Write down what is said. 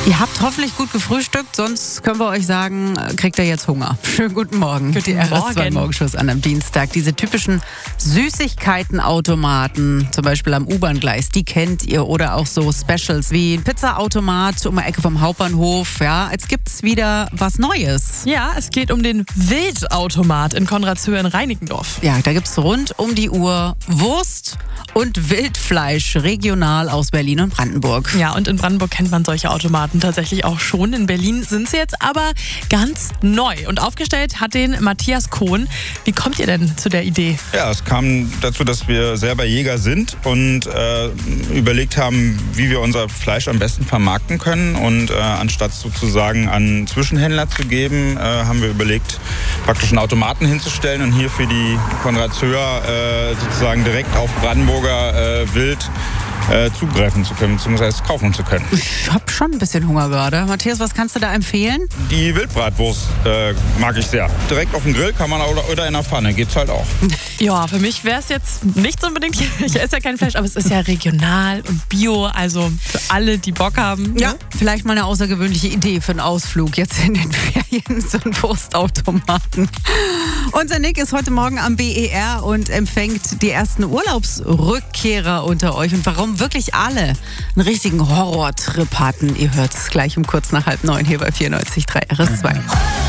Ihr habt hoffentlich gut gefrühstückt, sonst können wir euch sagen, kriegt ihr jetzt Hunger. Schönen guten Morgen. Guten Die RS2 Morgen. Morgenschuss an einem Dienstag. Diese typischen Süßigkeitenautomaten, zum Beispiel am U-Bahn-Gleis, die kennt ihr. Oder auch so Specials wie ein Pizzaautomat um die Ecke vom Hauptbahnhof. Ja, jetzt gibt's wieder was Neues. Ja, es geht um den Wildautomat in Konradshöhe in Reinickendorf. Ja, da gibt's rund um die Uhr Wurst und Wildfleisch, regional aus Berlin und Brandenburg. Ja, und in Brandenburg kennt man solche Automaten tatsächlich auch schon. In Berlin sind sie jetzt aber ganz neu. Und aufgestellt hat den Matthias Kohn. Wie kommt ihr denn zu der Idee? Ja, es kam dazu, dass wir selber Jäger sind und überlegt haben, wie wir unser Fleisch am besten vermarkten können. Und anstatt sozusagen an Zwischenhändler zu geben, haben wir überlegt, praktisch einen Automaten hinzustellen und hier für die Konradshöher sozusagen direkt auf Brandenburger Wild zugreifen zu können, beziehungsweise kaufen zu können. Ich hab schon ein bisschen Hunger gerade. Matthias, was kannst du da empfehlen? Die Wildbratwurst mag ich sehr. Direkt auf dem Grill kann man oder in der Pfanne, geht's halt auch. Ja, für mich wäre es jetzt nichts unbedingt. Ich esse ja kein Fleisch, aber es ist ja regional und bio, also für alle, die Bock haben. Ja, vielleicht mal eine außergewöhnliche Idee für einen Ausflug jetzt in den Ferien, so ein Wurstautomaten. Unser Nick ist heute Morgen am BER und empfängt die ersten Urlaubsrückkehrer unter euch. Und warum wirklich alle einen richtigen Horrortrip hatten, ihr hört es gleich um kurz nach 8:30 hier bei 94.3 RS2.